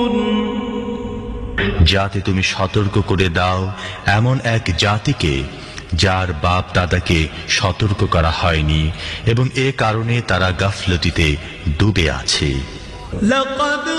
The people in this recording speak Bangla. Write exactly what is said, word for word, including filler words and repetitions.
যাতে তুমি সতর্ক করে দাও এমন এক জাতিকে যার বাপ দাদাকে সতর্ক করা হয়নি এবং এ কারণে তারা গাফলতিতে ডুবে আছে।